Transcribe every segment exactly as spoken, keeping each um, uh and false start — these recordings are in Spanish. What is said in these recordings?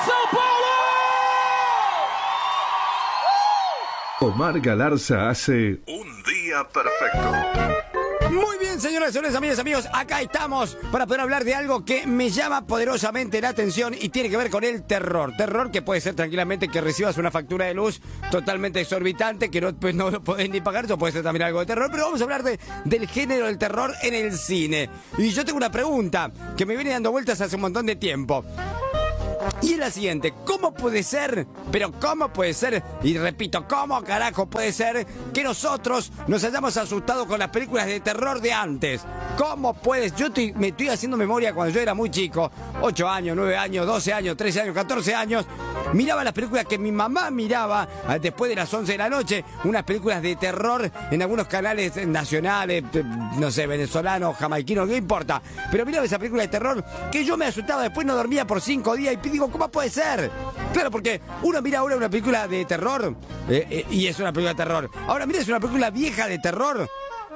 Sao Paulo! Omar Galarza hace Un Día Perfecto. Muy bien, señoras y señores, amigas y amigos, acá estamos para poder hablar de algo que me llama poderosamente la atención y tiene que ver con el terror. Terror que puede ser tranquilamente que recibas una factura de luz totalmente exorbitante, que no, pues no lo podés ni pagar, eso puede ser también algo de terror, pero vamos a hablar de, del género del terror en el cine. Y yo tengo una pregunta que me viene dando vueltas hace un montón de tiempo. Y es la siguiente, ¿cómo puede ser, pero cómo puede ser, y repito, cómo carajo puede ser que nosotros nos hayamos asustado con las películas de terror de antes? ¿Cómo puedes? Yo estoy, me estoy haciendo memoria cuando yo era muy chico, ocho años, nueve años, doce años, trece años, catorce años, miraba las películas que mi mamá miraba después de las once de la noche, unas películas de terror en algunos canales nacionales, no sé, venezolanos, jamaiquinos, no importa, pero miraba esa película de terror que yo me asustaba, después no dormía por cinco días y digo, ¿cómo puede ser? Claro, porque uno mira ahora una película de terror eh, eh, y es una película de terror. Ahora mira, es una película vieja de terror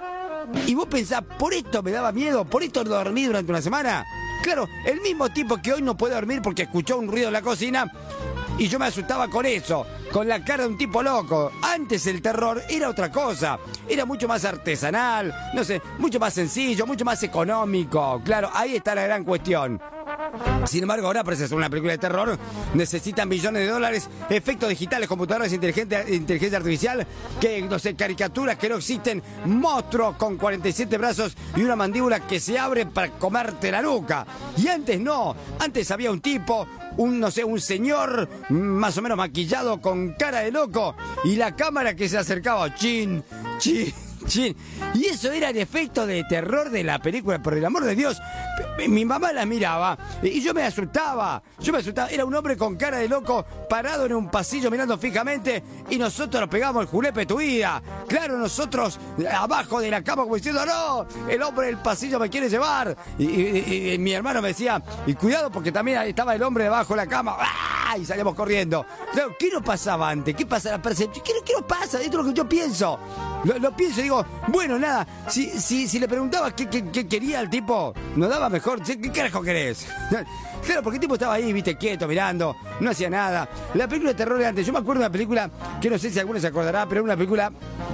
y vos pensás, ¿por esto me daba miedo? ¿Por esto no dormí durante una semana? Claro, el mismo tipo que hoy no puede dormir porque escuchó un ruido en la cocina y yo me asustaba con eso, con la cara de un tipo loco. Antes el terror era otra cosa, era mucho más artesanal, no sé, mucho más sencillo, mucho más económico. Claro, ahí está la gran cuestión. Sin embargo, ahora para hacer una película de terror necesitan millones de dólares, efectos digitales, computadoras inteligentes, inteligencia artificial, que no sé, caricaturas que no existen, monstruos con cuarenta y siete brazos y una mandíbula que se abre para comerte la nuca. Y antes no, antes había un tipo, un no sé, un señor más o menos maquillado con cara de loco y la cámara que se acercaba, chin, chin. Sí. Y eso era el efecto de terror de la película, por el amor de Dios. Mi mamá la miraba y yo me asustaba. Yo me asustaba. Era un hombre con cara de loco parado en un pasillo mirando fijamente y nosotros nos pegamos el julepe de tu vida. Claro, nosotros abajo de la cama como diciendo, no, el hombre del pasillo me quiere llevar. Y, y, y mi hermano me decía, y cuidado porque también estaba el hombre debajo de la cama. ¡Ah! Y salíamos corriendo. Claro, ¿qué nos pasaba antes? ¿Qué pasa la percepción? ¿Qué, ¿Qué nos pasa? Esto es lo que yo pienso. Lo, lo pienso y digo, bueno, nada, si, si, si le preguntabas qué, qué, qué quería el tipo, nos daba mejor. ¿Qué carajo querés? Claro, porque el tipo estaba ahí, viste, quieto, mirando, no hacía nada. La película de terror de antes, yo me acuerdo de una película que no sé si alguno se acordará, pero era una película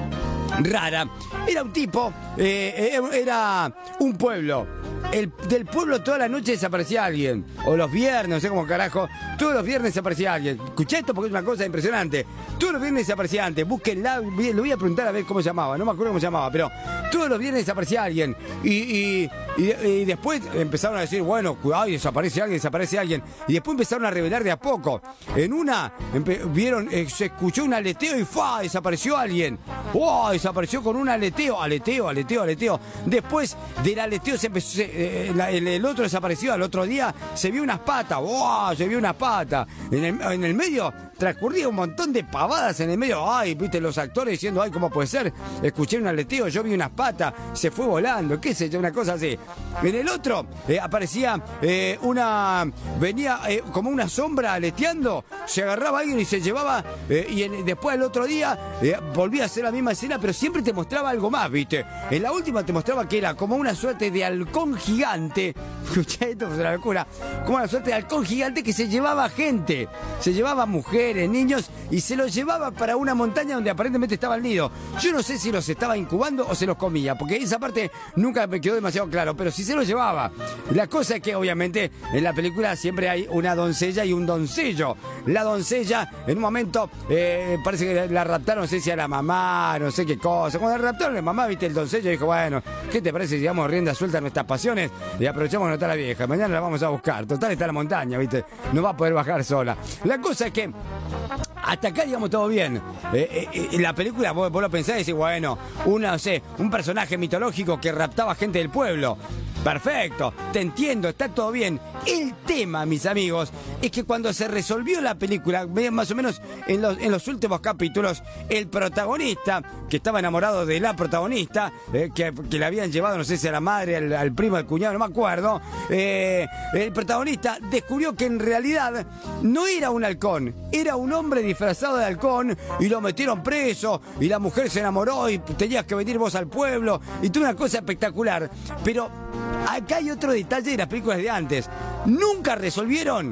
rara. Era un tipo, eh, era un pueblo. El, del pueblo toda la noche desaparecía alguien. O los viernes, no sé cómo carajo. Todos los viernes desaparecía alguien. Escuché esto porque es una cosa impresionante. Todos los viernes desaparecía antes. Búsquenla. Le voy a preguntar a ver cómo se llamaba. No me acuerdo cómo se llamaba. Pero todos los viernes desaparecía alguien. Y, y, y, y después empezaron a decir, bueno, cuidado, desaparece alguien, desaparece alguien. Y después empezaron a revelar de a poco. En una, vieron, eh, se escuchó un aleteo y ¡fua! Desapareció alguien. ¡Wow! Desapareció con un aleteo. Aleteo, aleteo, aleteo. Después del aleteo se empezó... Se, Eh, la, el, el otro desapareció, al otro día se vio unas patas, ¡wow! Se vio unas patas. En el, en el medio transcurría un montón de pavadas en el medio. Ay, viste, los actores diciendo, ay, ¿cómo puede ser? Escuché un aleteo, yo vi unas patas, se fue volando, qué sé yo, una cosa así. En el otro eh, aparecía eh, una, venía eh, como una sombra aleteando, se agarraba a alguien y se llevaba, eh, y en, después al otro día eh, volvía a hacer la misma escena, pero siempre te mostraba algo más, viste. En la última te mostraba que era como una suerte de halcón gigante. Escuché, esto es una locura. Como una suerte de halcón gigante que se llevaba gente, se llevaba mujeres, niños y se los llevaba para una montaña donde aparentemente estaba el nido. Yo no sé si los estaba incubando o se los comía, porque esa parte nunca me quedó demasiado claro, pero si se los llevaba. La cosa es que obviamente en la película siempre hay una doncella y un doncello. La doncella en un momento eh, parece que la raptaron, no sé si a la mamá, no sé qué cosa. Cuando la raptaron a la mamá, viste, el doncello dijo, bueno, ¿qué te parece si damos rienda suelta a nuestras pasiones y aprovechamos que no está la vieja? Mañana la vamos a buscar. Total, está en la montaña, viste, no va a poder bajar sola. La cosa es que hasta acá, digamos, todo bien. Eh, eh, en la película vos, vos lo pensás y decís, bueno, una, no sé, un personaje mitológico que raptaba gente del pueblo. Perfecto, te entiendo, está todo bien. El tema, mis amigos, es que cuando se resolvió la película, más o menos en los, en los últimos capítulos, el protagonista, que estaba enamorado de la protagonista, eh, que, que le habían llevado, no sé si a la madre, al, al primo, al cuñado, no me acuerdo, eh, el protagonista descubrió que en realidad no era un halcón, era un hombre disfrazado de halcón y lo metieron preso y la mujer se enamoró y tenías que venir vos al pueblo y toda una cosa espectacular. Pero acá hay otro detalle de las películas de antes. Nunca resolvieron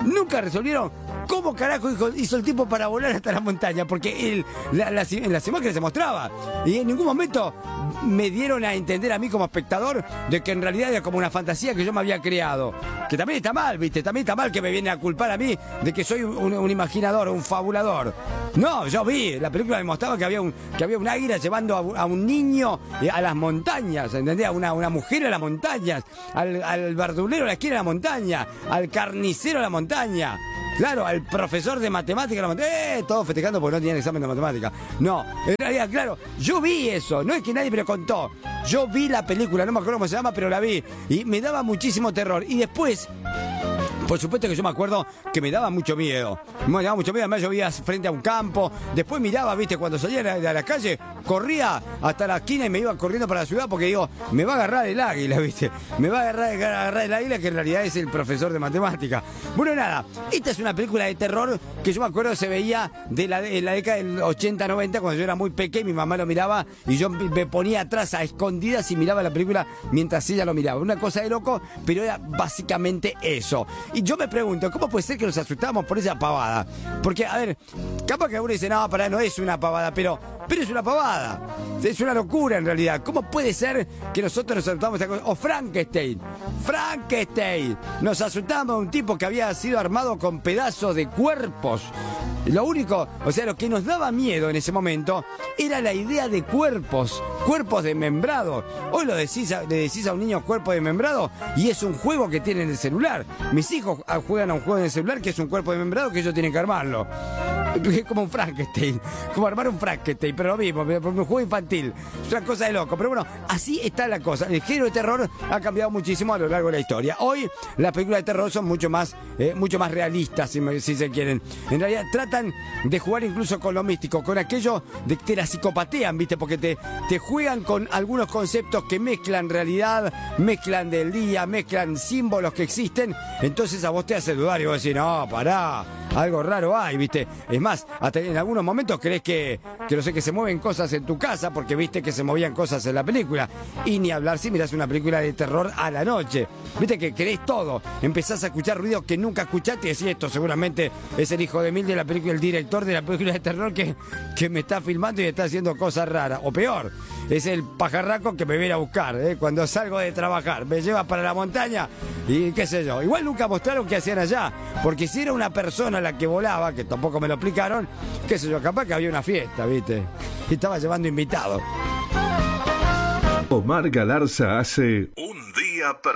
nunca resolvieron cómo carajo hizo, hizo el tipo para volar hasta la montaña, porque él, la, la, en las imágenes se mostraba, y en ningún momento me dieron a entender a mí como espectador de que en realidad era como una fantasía que yo me había creado. Que también está mal, ¿viste? También está mal que me vienen a culpar a mí de que soy un, un imaginador, un fabulador. No, yo vi, la película me mostraba que había un, que había un águila llevando a, a un niño a las montañas, ¿entendés? Una, una mujer a las montañas, al, al verdulero a la esquina de la montaña, al carnicero a la montaña. Claro, al profesor de matemática, la montaña, eh, todos festejando porque no tenían examen de matemática. No, en realidad, claro, yo vi eso, no es que nadie me lo contó. Yo vi la película, no me acuerdo cómo se llama, pero la vi. Y me daba muchísimo terror. Y después, por supuesto que yo me acuerdo que me daba mucho miedo. Me daba mucho miedo, además yo vivía frente a un campo. Después miraba, viste, cuando salía de la, la calle, corría hasta la esquina y me iba corriendo para la ciudad porque digo, me va a agarrar el águila, viste. Me va a agarrar, agarrar el águila que en realidad es el profesor de matemática. Bueno, nada, esta es una película de terror que yo me acuerdo se veía de la, de la década del ochenta noventa cuando yo era muy pequeño, mi mamá lo miraba y yo me ponía atrás a escondidas y miraba la película mientras ella lo miraba. Una cosa de loco, pero era básicamente eso. Y yo me pregunto, ¿cómo puede ser que nos asustamos por esa pavada? Porque, a ver, capaz que uno dice, no, pará, no es una pavada, pero, pero es una pavada. Es una locura en realidad. ¿Cómo puede ser que nosotros nos asustamos de esa cosa? O Frankenstein. Frankenstein. Nos asustamos de un tipo que había sido armado con pedazos de cuerpos. Lo único, o sea, lo que nos daba miedo en ese momento era la idea de cuerpos, cuerpos desmembrados. Hoy lo decís a, le decís a un niño cuerpo desmembrado y es un juego que tiene en el celular. Mis hijos juegan a un juego en el celular que es un cuerpo desmembrado que ellos tienen que armarlo. Es como un Frankenstein, como armar un Frankenstein, pero lo mismo, un juego infantil. Es una cosa de loco, pero bueno, así está la cosa. El género de terror ha cambiado muchísimo a lo largo de la historia. Hoy las películas de terror son mucho más, eh, mucho más realistas, si, me, si se quieren. En realidad tratan de jugar incluso con lo místico, con aquello de que te la psicopatean, ¿viste? Porque te, te juegan con algunos conceptos que mezclan realidad, mezclan del día, mezclan símbolos que existen. Entonces a vos te hace dudar y vos decís, no, pará, algo raro hay, ¿viste? Es más, hasta en algunos momentos crees que, que no sé, que se mueven cosas en tu casa porque viste que se movían cosas en la película. Y ni hablar si mirás una película de terror a la noche. Viste que crees todo. Empezás a escuchar ruidos que nunca escuchaste y decís, esto seguramente es el hijo de mil de la película, el director de la película de terror que, que me está filmando y está haciendo cosas raras. O peor, es el pajarraco que me viene a buscar, ¿eh? Cuando salgo de trabajar. Me lleva para la montaña y qué sé yo. Igual nunca mostraron qué hacían allá. Porque si era una persona la que volaba, que tampoco me lo explicaron, qué sé yo, capaz que había una fiesta, ¿viste? Y estaba llevando invitados. Omar Galarza hace Un Día Perfecto.